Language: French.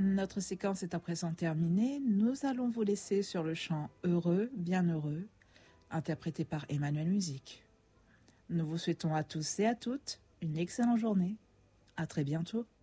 Notre séquence est à présent terminée. Nous allons vous laisser sur le chant Heureux, bien heureux, interprété par Emmanuel Musique. Nous vous souhaitons à tous et à toutes une excellente journée. À très bientôt.